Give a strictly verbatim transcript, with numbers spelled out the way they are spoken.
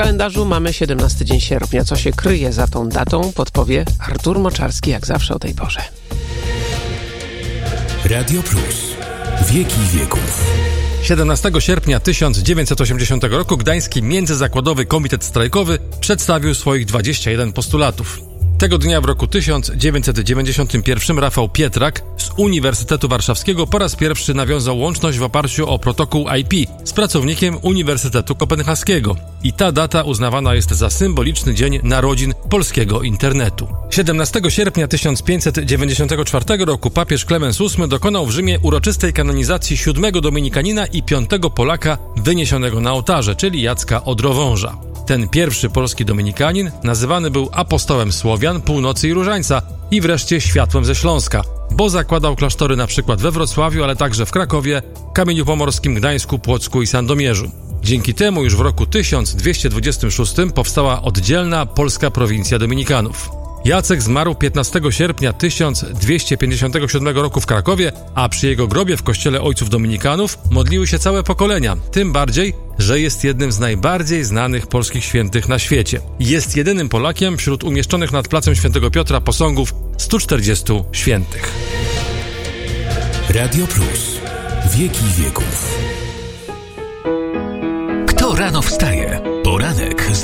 W kalendarzu mamy siedemnasty dzień sierpnia. Co się kryje za tą datą, podpowie Artur Moczarski, jak zawsze o tej porze. Radio Plus. Wieki wieków. siedemnastego sierpnia tysiąc dziewięćset osiemdziesiątego roku Gdański Międzyzakładowy Komitet Strajkowy przedstawił swoich dwadzieścia jeden postulatów. Tego dnia w roku tysiąc dziewięćset dziewięćdziesiątym pierwszym Rafał Pietrak z Uniwersytetu Warszawskiego po raz pierwszy nawiązał łączność w oparciu o protokół I P z pracownikiem Uniwersytetu Kopenhaskiego. I ta data uznawana jest za symboliczny dzień narodzin polskiego internetu. siedemnastego sierpnia tysiąc pięćset dziewięćdziesiątego czwartego roku papież Klemens ósmy dokonał w Rzymie uroczystej kanonizacji siódmego dominikanina i piątego Polaka wyniesionego na ołtarze, czyli Jacka Odrowąża. Ten pierwszy polski dominikanin nazywany był apostołem Słowian, Północy i Różańca i wreszcie światłem ze Śląska, bo zakładał klasztory na przykład we Wrocławiu, ale także w Krakowie, Kamieniu Pomorskim, Gdańsku, Płocku i Sandomierzu. Dzięki temu już w roku tysiąc dwieście dwudziestym szóstym powstała oddzielna polska prowincja dominikanów. Jacek zmarł piętnastego sierpnia tysiąc dwieście pięćdziesiątego siódmego roku w Krakowie, a przy jego grobie w kościele ojców dominikanów modliły się całe pokolenia, tym bardziej, że jest jednym z najbardziej znanych polskich świętych na świecie. Jest jedynym Polakiem wśród umieszczonych nad placem Świętego Piotra posągów stu czterdziestu świętych. Radio Plus. Wieki wieków. Kto rano wstaje? Poranek